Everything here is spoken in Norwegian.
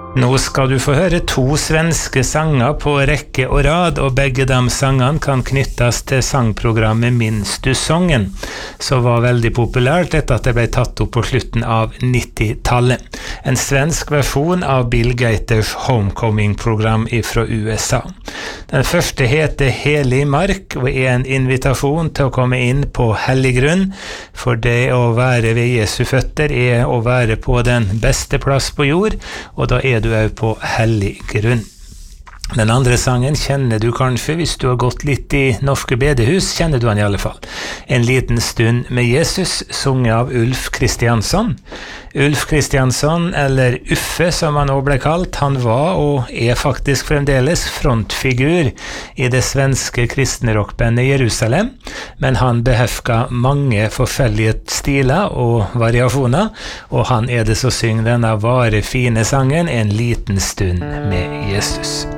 Nå skal du få høre 2 svenske sanger på rekke og rad, og begge de sangene kan knyttes til sangprogrammet Minns du sången, som var veldig populært etter at det ble tatt opp på slutten av 90-tallet. En svensk versjon av Bill Gaters Homecoming-program fra USA. Den første heter Helig mark, og er en invitasjon til å komme inn på hellig grunn, for det å være ved Jesu føtter er å være på den beste plass på jord, og da er du er på hellig grunn. Den andre sangen kjenner du kanskje hvis du har gått litt i norske bedehus, kjenner du han i alle fall. En liten stund med Jesus, sunget av Ulf Kristiansson. Ulf Kristiansson, eller Uffe som han også ble kalt, han var og er faktisk fremdeles frontfigur i det svenske kristne rockbandet Jerusalem, men han behefka mange forskjellige stiler og variasjoner, og han er det som synger denne vare fine sangen En liten stund med Jesus.